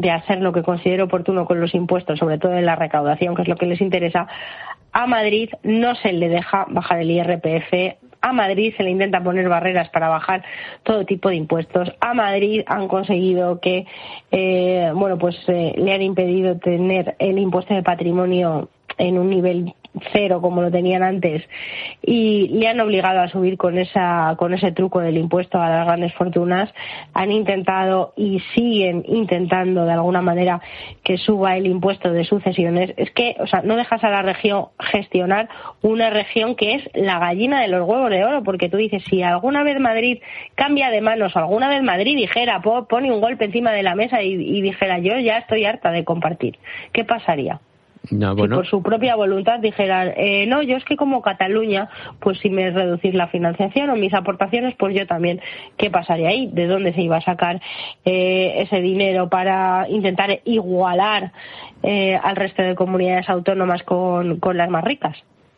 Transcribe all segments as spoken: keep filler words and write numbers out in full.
de hacer lo que considero oportuno con los impuestos, sobre todo en la recaudación, que es lo que les interesa, a Madrid no se le deja bajar el I R P F. A Madrid se le intenta poner barreras para bajar todo tipo de impuestos. A Madrid han conseguido que, eh, bueno, pues eh, le han impedido tener el impuesto de patrimonio en un nivel cero como lo tenían antes, y le han obligado a subir con esa con ese truco del impuesto a las grandes fortunas. Han intentado y siguen intentando de alguna manera que suba el impuesto de sucesiones. Es que, o sea, no dejas a la región gestionar una región que es la gallina de los huevos de oro, porque tú dices, si alguna vez Madrid cambia de manos, o alguna vez Madrid dijera, pone un golpe encima de la mesa y, y dijera, yo ya estoy harta de compartir, ¿qué pasaría? No, bueno. Si por su propia voluntad dijeran, eh, no, yo es que como Cataluña, pues si me reducir la financiación o mis aportaciones, pues yo también, ¿qué pasaría ahí? ¿De dónde se iba a sacar eh, ese dinero para intentar igualar eh, al resto de comunidades autónomas con, con las más ricas?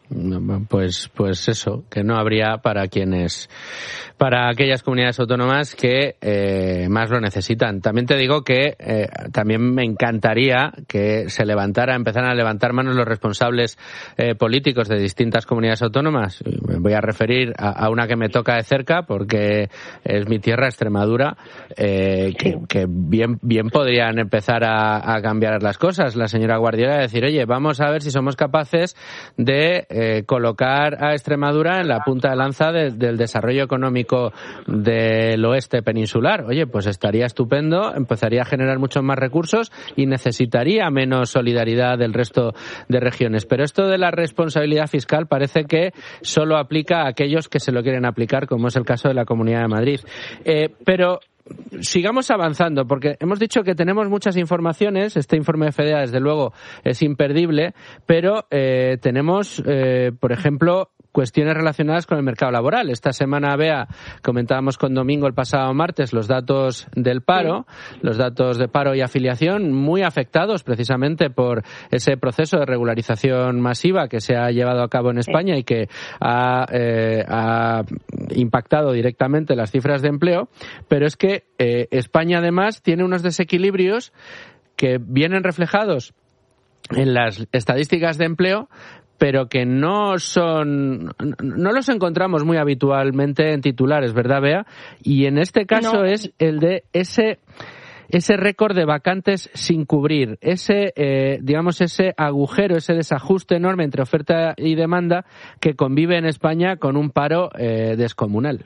Pues, pues eso, que no habría para quienes, para aquellas comunidades autónomas que eh, más lo necesitan. También te digo que eh, también me encantaría que se levantara, empezaran a levantar manos los responsables eh, políticos de distintas comunidades autónomas. Me voy a referir a, a una que me toca de cerca porque es mi tierra, Extremadura, eh, que, que bien, bien podrían empezar a, a cambiar las cosas. La señora Guardiola decir, oye, vamos a ver si somos capaces de Eh, colocar a Extremadura en la punta de lanza de, del desarrollo económico del oeste peninsular. Oye, pues estaría estupendo, empezaría a generar muchos más recursos y necesitaría menos solidaridad del resto de regiones. Pero esto de la responsabilidad fiscal parece que solo aplica a aquellos que se lo quieren aplicar, como es el caso de la Comunidad de Madrid. Eh, pero sigamos avanzando, porque hemos dicho que tenemos muchas informaciones. Este informe de FEDEA, desde luego, es imperdible, pero eh, tenemos, eh, por ejemplo, cuestiones relacionadas con el mercado laboral. Esta semana, Bea, comentábamos con Domingo el pasado martes los datos del paro, sí. los datos de paro y afiliación, muy afectados precisamente por ese proceso de regularización masiva que se ha llevado a cabo en España sí. y que ha, eh, ha impactado directamente las cifras de empleo. Pero es que eh, España, además, tiene unos desequilibrios que vienen reflejados en las estadísticas de empleo, pero que no son, no los encontramos muy habitualmente en titulares, ¿verdad, Bea? Y en este caso no. es el de ese ese récord de vacantes sin cubrir, ese, eh, digamos, ese agujero, ese desajuste enorme entre oferta y demanda que convive en España con un paro eh, descomunal.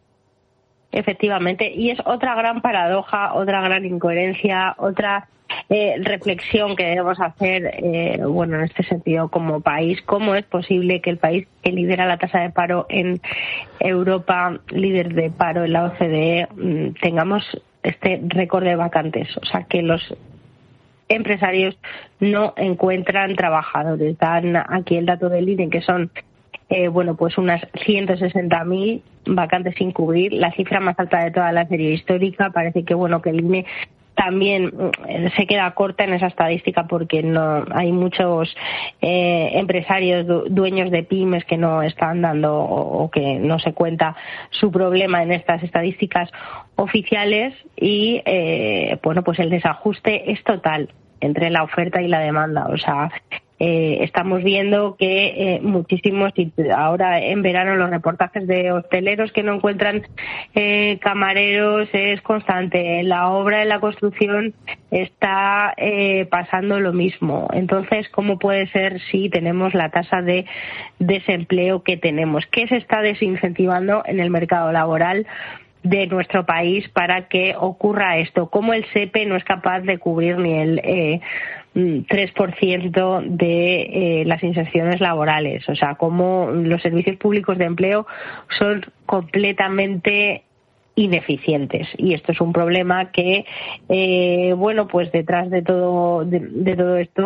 Efectivamente, y es otra gran paradoja, otra gran incoherencia, otra eh, reflexión que debemos hacer, eh, bueno, en este sentido como país. ¿Cómo es posible que el país que lidera la tasa de paro en Europa, líder de paro en la O C D E, tengamos este récord de vacantes? O sea, que los empresarios no encuentran trabajadores. Dan aquí el dato del I N E, que son Eh, bueno, pues unas ciento sesenta mil vacantes sin cubrir, la cifra más alta de toda la serie histórica. Parece que, bueno, que el I N E también se queda corta en esa estadística porque no hay muchos eh, empresarios, du- dueños de pymes que no están dando o, o que no se cuenta su problema en estas estadísticas oficiales y, eh, bueno, pues el desajuste es total entre la oferta y la demanda. O sea, Eh, estamos viendo que eh, muchísimos, y ahora en verano los reportajes de hosteleros que no encuentran eh, camareros es constante. La obra en la construcción está eh, pasando lo mismo. Entonces, ¿cómo puede ser si tenemos la tasa de desempleo que tenemos? ¿Qué se está desincentivando en el mercado laboral de nuestro país para que ocurra esto? ¿Cómo el S E P E no es capaz de cubrir ni el eh, tres por ciento de eh, las inserciones laborales? O sea, cómo los servicios públicos de empleo son completamente ineficientes, y esto es un problema que, eh, bueno, pues detrás de todo de, de todo esto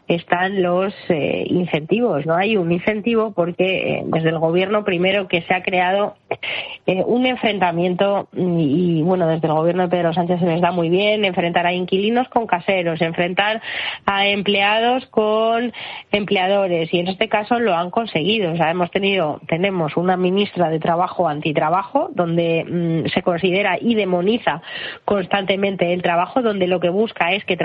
están los eh, incentivos. No hay un incentivo porque eh, desde el gobierno primero que se ha creado eh, un enfrentamiento y, y bueno, desde el gobierno de Pedro Sánchez se les da muy bien enfrentar a inquilinos con caseros, enfrentar a empleados con empleadores, y en este caso lo han conseguido. O sea, hemos tenido, tenemos una ministra de Trabajo antitrabajo, donde mmm, se considera y demoniza constantemente el trabajo, donde lo que busca es que